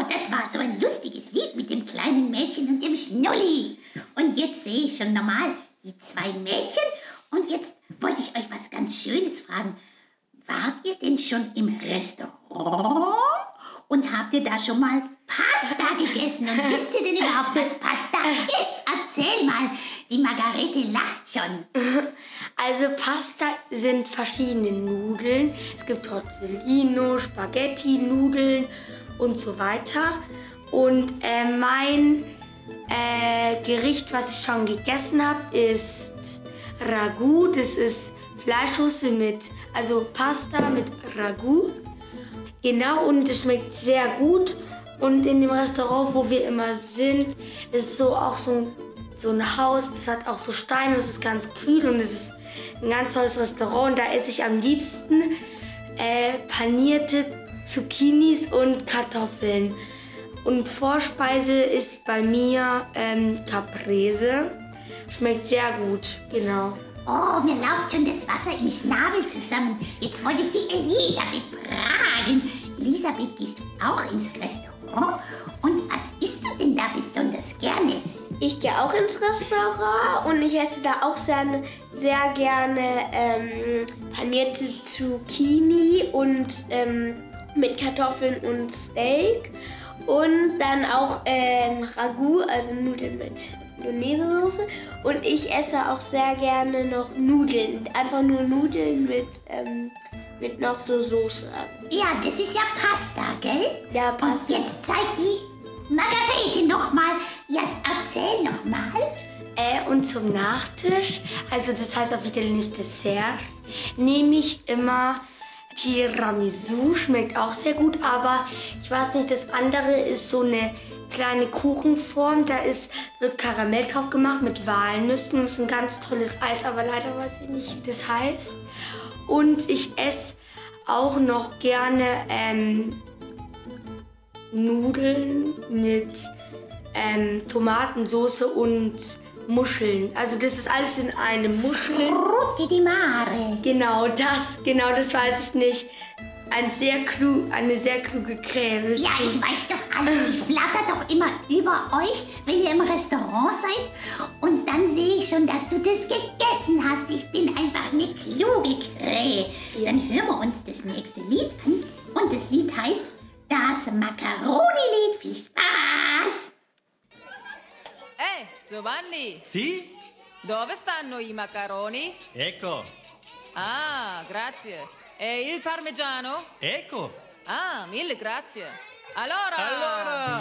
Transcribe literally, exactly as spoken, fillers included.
das war so ein lustiges Lied mit dem kleinen Mädchen und dem Schnulli. Und jetzt sehe ich schon normal die zwei Mädchen. Und jetzt wollte ich euch was ganz Schönes fragen. Wart ihr denn schon im Restaurant? Und habt ihr da schon mal Pasta gegessen? Und wisst ihr denn überhaupt, was Pasta ist? Erzähl mal, die Margarete lacht schon. Also Pasta sind verschiedene Nudeln. Es gibt Tortellino, Spaghetti, Nudeln und so weiter. Und äh, mein äh, Gericht, was ich schon gegessen habe, ist Ragout. Das ist Fleischsoße mit, also Pasta mit Ragout. Genau, und es schmeckt sehr gut. Und in dem Restaurant, wo wir immer sind, ist so auch so ein, so ein Haus, das hat auch so Steine, es ist ganz kühl und es ist ein ganz tolles Restaurant. Und da esse ich am liebsten äh, panierte Zucchinis und Kartoffeln. Und Vorspeise ist bei mir ähm, Caprese. Schmeckt sehr gut, genau. Oh, mir läuft schon das Wasser im Schnabel zusammen. Jetzt wollte ich die Elisabeth fragen. Elisabeth, gehst du auch ins Restaurant? Und was isst du denn da besonders gerne? Ich gehe auch ins Restaurant und ich esse da auch sehr, sehr gerne ähm, panierte Zucchini und ähm, mit Kartoffeln und Steak. Und dann auch ähm, Ragout, also Nudeln mit Mayonnaise-Soße. Und ich esse auch sehr gerne noch Nudeln. Einfach nur Nudeln mit, ähm, mit noch so Soße. Ja, das ist ja Pasta, gell? Ja, Pasta. Und jetzt zeigt die Margarete nochmal. Ja, erzähl nochmal. Äh, und zum Nachtisch, also das heißt auf Italienisch Dessert, nehme ich immer Tiramisu, schmeckt auch sehr gut, aber ich weiß nicht, das andere ist so eine kleine Kuchenform, da ist, wird Karamell drauf gemacht mit Walnüssen, das ist ein ganz tolles Eis, aber leider weiß ich nicht, wie das heißt. Und ich esse auch noch gerne ähm, Nudeln mit ähm, Tomatensauce und Muscheln. Also das ist alles in einem Muscheln. Frutti di mare. Genau das, genau das weiß ich nicht. Ein sehr klug, eine sehr kluge Krähe. Ja, ich weiß doch alles. Ich flatter doch immer über euch, wenn ihr im Restaurant seid. Und dann sehe ich schon, dass du das gegessen hast. Ich bin einfach eine kluge Krähe. Dann hören wir uns das nächste Lied an. Und das Lied heißt Das Macaroni-Lied. Viel Spaß! Ehi, Giovanni! Sì? Dove stanno i macaroni? Ecco. Ah, grazie. E il parmigiano? Ecco. Ah, mille grazie. Allora... Allora...